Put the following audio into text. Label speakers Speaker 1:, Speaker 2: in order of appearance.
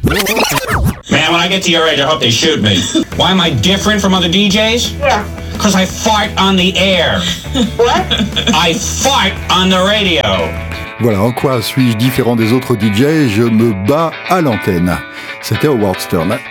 Speaker 1: Man, when I get to your age, I hope they shoot me. Why am I different from other DJs?
Speaker 2: Yeah.
Speaker 1: Because I fart on the air.
Speaker 2: What?
Speaker 1: I fart on the radio.
Speaker 3: Voilà, en quoi suis-je différent des autres DJ? Je me bats à l'antenne. C'était Howard Stern.